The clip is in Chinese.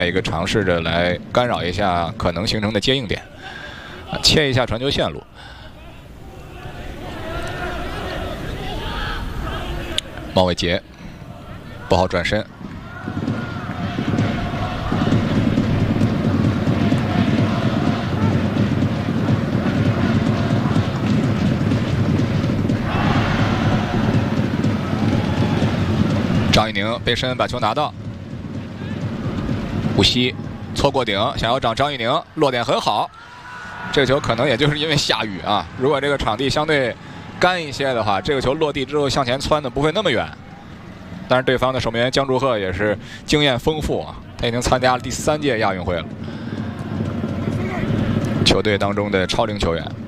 一个尝试着来干扰一下可能形成的接应点，切一下传球线路。毛伟杰不好转身。 张玉宁背身把球拿到，吴曦错过顶，想要找张玉宁，落点很好。这个球可能也就是因为下雨啊，如果这个场地相对干一些的话，这个球落地之后向前窜的不会那么远。但是对方的守门员姜祝贺也是经验丰富啊，他已经参加了第3届亚运会了，球队当中的超龄球员。